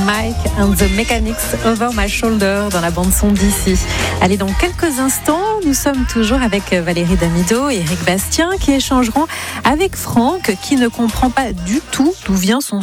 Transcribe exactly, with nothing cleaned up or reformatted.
Mike and the Mechanics Over My Shoulder dans la bande-son d'ici. Allez, dans quelques instants, nous sommes toujours avec Valérie Damido et Éric Bastien qui échangeront avec Franck qui ne comprend pas du tout d'où vient son